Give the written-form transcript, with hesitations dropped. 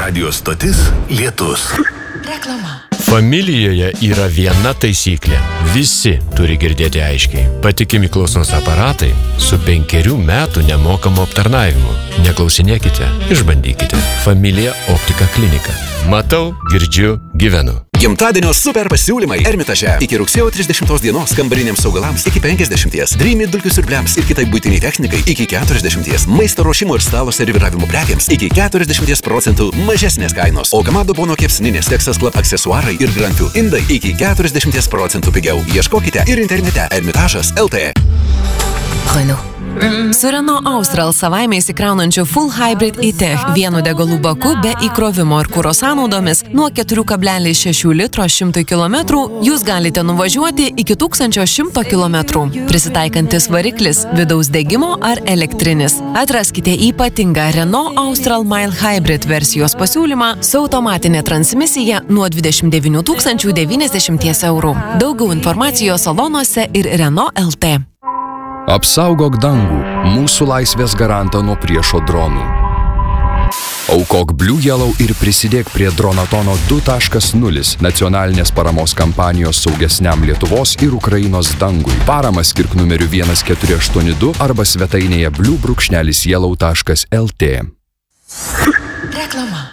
Radio stotis Lietus. Reklama. Familijoje yra viena taisyklė. Visi turi girdėti aiškiai. Patikimi klausos aparatai su 5 metų nemokamu aptarnavimu. Neklausinėkite, išbandykite. Familija Optika klinika. Matau, girdžiu, gyvenu. Gimtadienio super pasiūlymai Ermitaže. Iki rugsėjo 30 dienos kambariniams augalams iki 50, Dreamy dulkių siurbliams ir kitai buitiniai technikai iki 40, maisto ruošimo ir stalo serviravimo prekiams iki 40% mažesnės kainos. O Kamado Bono kepsninės, Texas Club aksesuarai ir granfių indai iki 40% pigiau. Ieškokite ir internete Ermitažas LT. Renault. Su Renault Austral savaime įsikraunančiu Full Hybrid e-Tech vienu degalų baku be įkrovimo ir kuro sąnaudomis nuo 4,6 litro 100 km jūs galite nuvažiuoti iki 1100 km. Prisitaikantis variklis, vidaus degimo ar elektrinis. Atraskite ypatingą Renault Austral Mile Hybrid versijos pasiūlymą su automatinė transmisija nuo 29 090 eurų. Daugiau informacijos salonuose ir Renault LT. Apsaugok dangų, mūsų laisvės garantą nuo priešo dronų. Aukok Blue Yellow ir prisidėk prie Dronatono 2.0 nacionalinės paramos kampanijos saugesniam Lietuvos ir Ukrainos dangui. Paramą skirk numeriu 1482 arba svetainėje blue-yellow.lt. Reklama.